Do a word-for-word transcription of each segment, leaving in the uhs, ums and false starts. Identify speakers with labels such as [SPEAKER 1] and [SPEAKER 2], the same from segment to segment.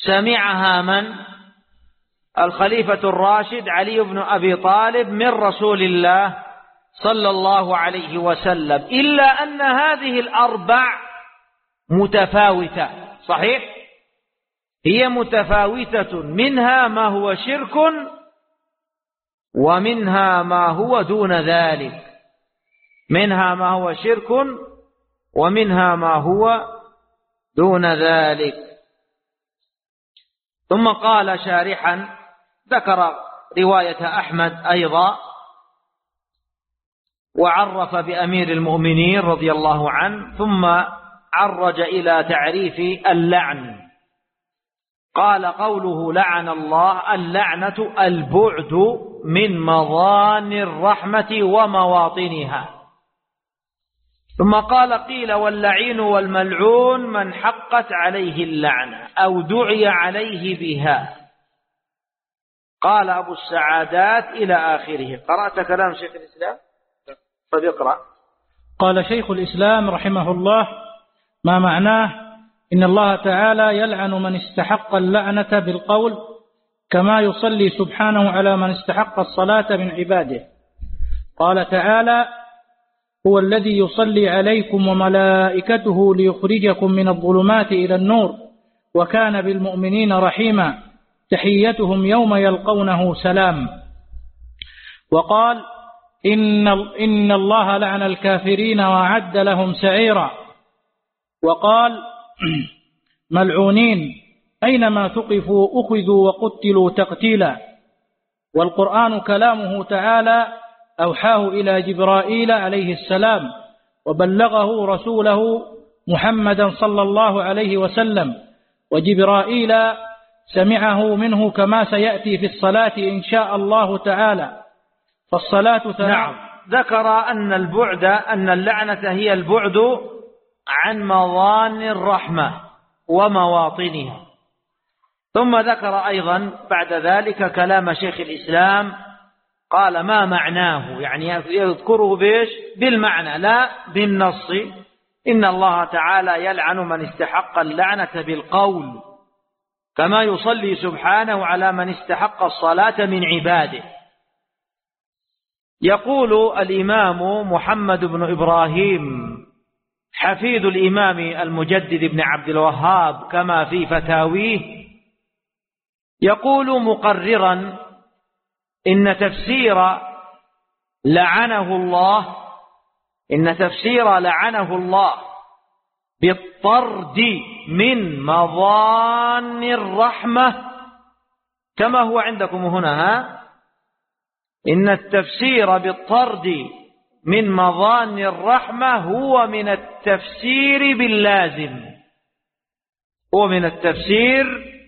[SPEAKER 1] سمعها من؟ الخليفة الراشد علي بن أبي طالب من رسول الله صلى الله عليه وسلم، إلا أن هذه الأربع متفاوتة. صحيح؟ هي متفاوتة، منها ما هو شرك ومنها ما هو دون ذلك، منها ما هو شرك ومنها ما هو دون ذلك. ثم قال شارحا، ذكر رواية أحمد أيضا، وعرف بأمير المؤمنين رضي الله عنه، ثم عرج إلى تعريف اللعن. قال: قوله لعن الله، اللعنة البعد من مظان الرحمة ومواطنها. ثم قال: قيل: واللعين والملعون من حقت عليه اللعنة أو دعي عليه بها. قال أبو السعادات إلى آخره. قرأت كلام شيخ الإسلام؟ فبيقرأ.
[SPEAKER 2] قال شيخ الإسلام رحمه الله: ما معناه إن الله تعالى يلعن من استحق اللعنة بالقول، كما يصلي سبحانه على من استحق الصلاة من عباده. قال تعالى: هو الذي يصلي عليكم وملائكته ليخرجكم من الظلمات إلى النور وكان بالمؤمنين رحيما تحيتهم يوم يلقونه سلام. وقال: إن, إن الله لعن الكافرين وأعد لهم سعيرا. وقال: ملعونين أينما ثقفوا أخذوا وقتلوا تقتيلا. والقرآن كلامه تعالى أوحاه إلى جبرائيل عليه السلام وبلغه رسوله محمدا صلى الله عليه وسلم، وجبرائيل سمعه منه كما سيأتي في الصلاة إن شاء الله تعالى. فالصلاة
[SPEAKER 1] نعم. ذكر أن البعد، أن اللعنة هي البعد عن مظان الرحمة ومواطنها. ثم ذكر أيضا بعد ذلك كلام شيخ الإسلام، قال: ما معناه، يعني يذكره بيش؟ بالمعنى لا بالنص. إن الله تعالى يلعن من استحق اللعنة بالقول، كما يصلي سبحانه على من استحق الصلاة من عباده. يقول الإمام محمد بن إبراهيم حفيد الإمام المجدد بن عبد الوهاب كما في فتاويه، يقول مقررا إن تفسير لعنه الله إن تفسير لعنه الله بالطرد من مظان الرحمة كما هو عندكم هنا، ها؟ إن التفسير بالطرد من مظان الرحمة هو من التفسير باللازم، هو من التفسير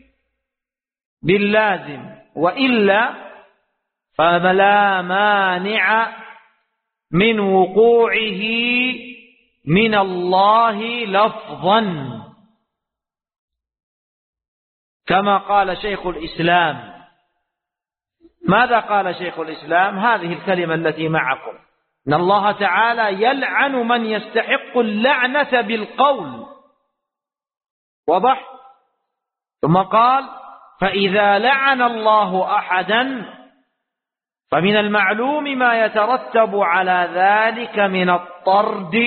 [SPEAKER 1] باللازم، وإلا فلا مانع من وقوعه من الله لفظا، كما قال شيخ الإسلام. ماذا قال شيخ الإسلام؟ هذه الكلمة التي معكم، إن الله تعالى يلعن من يستحق اللعنة بالقول. وضح؟ ثم قال: فإذا لعن الله أحدا فمن المعلوم ما يترتب على ذلك من الطرد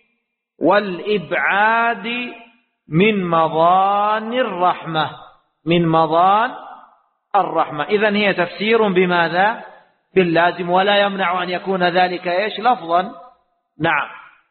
[SPEAKER 1] والإبعاد من مظان الرحمة، من مظان الرحمة. إذن هي تفسير بماذا؟ باللازم، ولا يمنع أن يكون ذلك إيش؟ لفظا. نعم.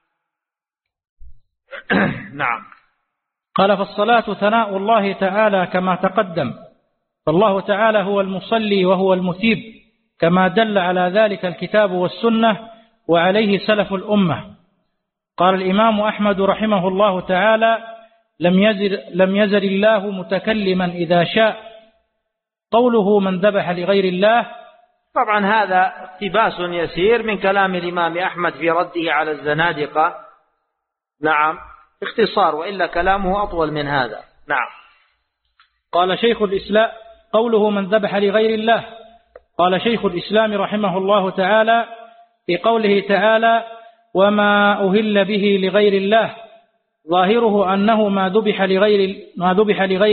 [SPEAKER 1] نعم.
[SPEAKER 2] قال: فالصلاة ثناء الله تعالى كما تقدم، فالله تعالى هو المصلي وهو المثيب، كما دل على ذلك الكتاب والسنة وعليه سلف الأمة. قال الإمام أحمد رحمه الله تعالى: لم يزل, لم يزل الله متكلما إذا شاء. قوله من ذبح لغير الله،
[SPEAKER 1] طبعا هذا اقتباس يسير من كلام الإمام أحمد في رده على الزنادقة. نعم، اختصار، وإلا كلامه أطول من هذا. نعم.
[SPEAKER 2] قال شيخ الإسلام: قوله من ذبح لغير الله، قال شيخ الإسلام رحمه الله تعالى في قوله تعالى: وما أهل به لغير الله، ظاهره أنه ما ذبح لغير ما ذبح لغير